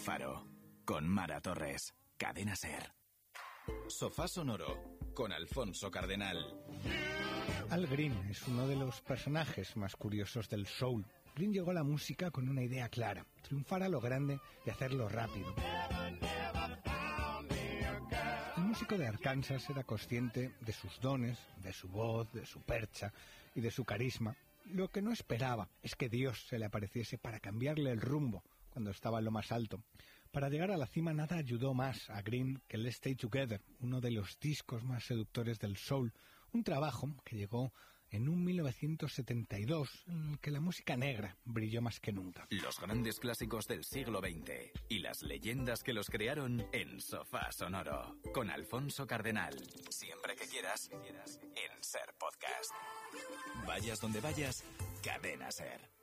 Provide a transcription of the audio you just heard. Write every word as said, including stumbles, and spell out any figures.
Faro. Con Mara Torres. Cadena SER. Sofá Sonoro. Con Alfonso Cardenal. Al Green es uno de los personajes más curiosos del soul. Green llegó a la música con una idea clara: triunfar a lo grande y hacerlo rápido. El músico de Arkansas era consciente de sus dones, de su voz, de su percha y de su carisma. Lo que no esperaba es que Dios se le apareciese para cambiarle el rumbo cuando estaba en lo más alto. Para llegar a la cima nada ayudó más a Green que el Stay Together, uno de los discos más seductores del soul, un trabajo que llegó en un mil novecientos setenta y dos, en el que la música negra brilló más que nunca. Los grandes clásicos del siglo veinte y las leyendas que los crearon en Sofá Sonoro. Con Alfonso Cardenal. Siempre que quieras, en SER Podcast. Vayas donde vayas, Cadena SER.